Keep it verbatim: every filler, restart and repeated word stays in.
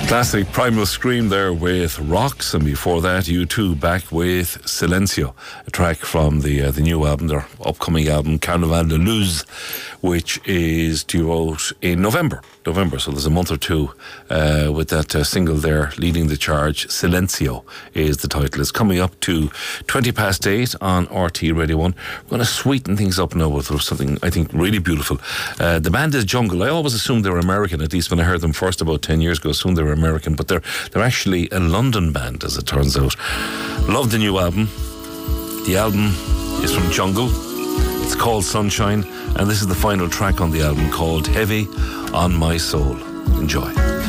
Classic Primal Scream there with Rocks, and before that U two back with Silencio, a track from the uh, the new album, their upcoming album Carnaval de Luz, which is due out in November. November, so there's a month or two uh, with that uh, single there leading the charge. Silencio is the title. It's coming up to twenty past eight on R T Radio one. We're going to sweeten things up now with something I think really beautiful. Uh, the band is Jungle. I always assumed they were American, at least when I heard them first about ten years ago. I assumed they were American, but they're they're actually a London band, as it turns out. Love the new album. The album is from Jungle. It's called Sunshine, and this is the final track on the album called Heavy on My Soul. Enjoy.